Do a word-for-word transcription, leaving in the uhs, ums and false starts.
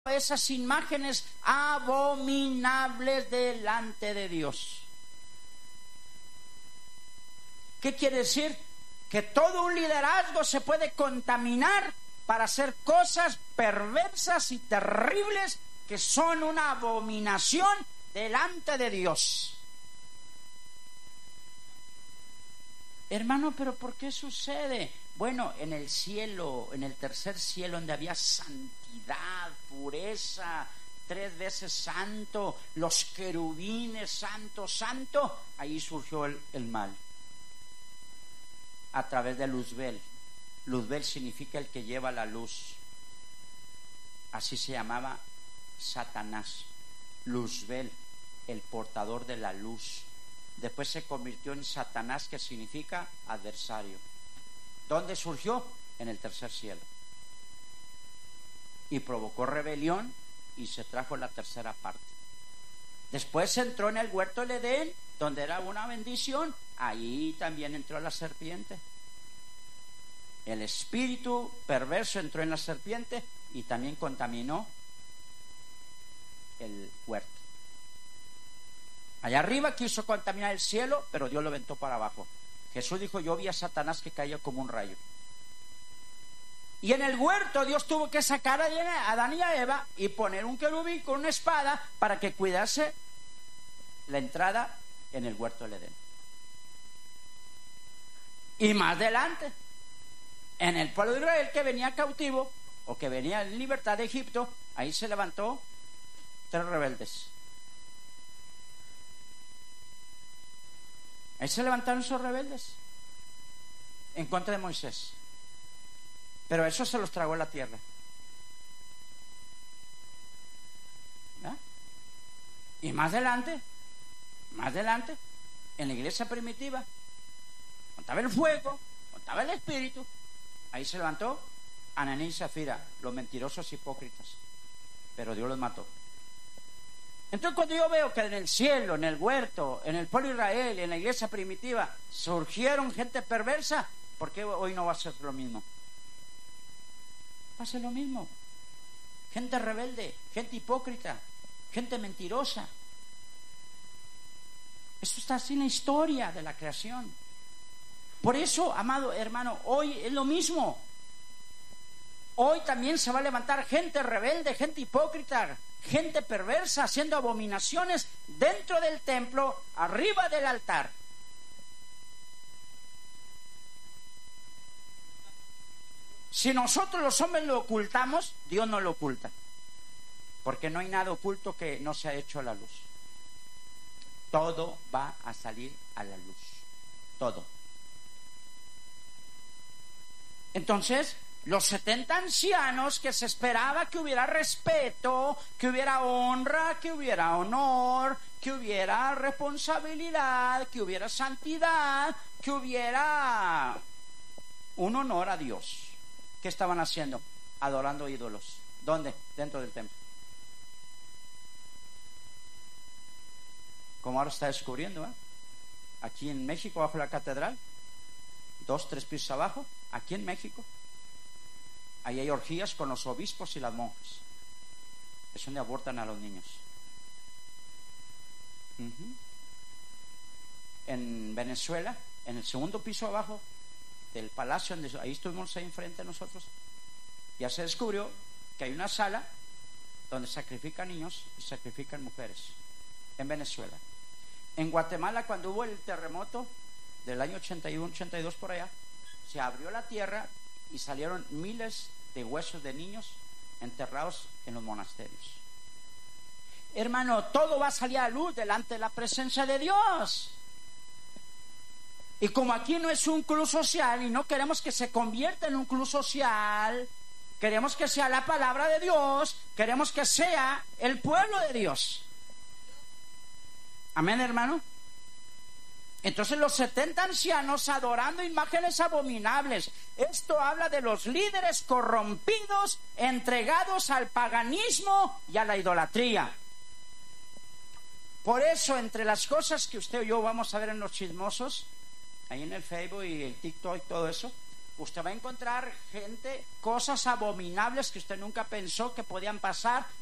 esas imágenes abominables delante de Dios. ¿Qué quiere decir? Que todo un liderazgo se puede contaminar para hacer cosas perversas y terribles que son una abominación delante de Dios. Hermano, ¿pero por qué sucede? Bueno, en el cielo, en el tercer cielo, donde había santidad, pureza, tres veces santo, los querubines, santo, santo, ahí surgió el, el mal. A través de Luzbel. Luzbel significa el que lleva la luz. Así se llamaba Satanás. Luzbel, el portador de la luz. Después se convirtió en Satanás, que significa adversario. ¿Dónde surgió? En el tercer cielo. Y provocó rebelión y se trajo la tercera parte. Después entró en el huerto del Edén, donde era una bendición. Ahí también entró la serpiente. El espíritu perverso entró en la serpiente y también contaminó el huerto. Allá arriba quiso contaminar el cielo, pero Dios lo aventó para abajo. Jesús dijo: yo vi a Satanás que caía como un rayo. Y en el huerto Dios tuvo que sacar a Adán y a Eva y poner un querubín con una espada para que cuidase la entrada en el huerto del Edén. Y más adelante, en el pueblo de Israel que venía cautivo o que venía en libertad de Egipto, ahí se levantó tres rebeldes. Ahí se levantaron esos rebeldes en contra de Moisés. Pero eso se los tragó la tierra. ¿Ah? Y más adelante, más adelante, en la iglesia primitiva, contaba el fuego, contaba el espíritu, ahí se levantó Ananías y Zafira, los mentirosos hipócritas. Pero Dios los mató. Entonces, cuando yo veo que en el cielo, en el huerto, en el pueblo de Israel, en la iglesia primitiva, surgieron gente perversa, ¿por qué hoy no va a ser lo mismo? Va a ser lo mismo. Gente rebelde, gente hipócrita, gente mentirosa. Eso está así en la historia de la creación. Por eso, amado hermano, hoy es lo mismo. Hoy también se va a levantar gente rebelde, gente hipócrita, gente perversa, haciendo abominaciones dentro del templo, arriba del altar. Si nosotros los hombres lo ocultamos, Dios no lo oculta, porque no hay nada oculto que no se ha hecho a la luz. Todo va a salir a la luz, todo. Entonces, los setenta ancianos, que se esperaba que hubiera respeto, que hubiera honra, que hubiera honor, que hubiera responsabilidad, que hubiera santidad, que hubiera un honor a Dios. ¿Qué estaban haciendo? Adorando ídolos. ¿Dónde? Dentro del templo. Como ahora está descubriendo, ¿eh? Aquí en México, bajo la catedral, dos, tres pisos abajo, aquí en México, ahí hay orgías con los obispos y las monjas. Es donde abortan a los niños. Uh-huh. En Venezuela, en el segundo piso abajo del palacio, donde ahí estuvimos ahí enfrente nosotros, ya se descubrió que hay una sala donde sacrifican niños y sacrifican mujeres. En Venezuela. En Guatemala, cuando hubo el terremoto del año ochenta y uno, ochenta y dos por allá, se abrió la tierra y salieron miles de huesos de niños enterrados en los monasterios. Hermano, todo va a salir a luz delante de la presencia de Dios. Y como aquí no es un club social y no queremos que se convierta en un club social, queremos que sea la palabra de Dios, queremos que sea el pueblo de Dios. Amén, hermano. Entonces los setenta ancianos adorando imágenes abominables. Esto habla de los líderes corrompidos, entregados al paganismo y a la idolatría. Por eso, entre las cosas que usted y yo vamos a ver en los chismosos, ahí en el Facebook y el TikTok y todo eso, usted va a encontrar gente, cosas abominables que usted nunca pensó que podían pasar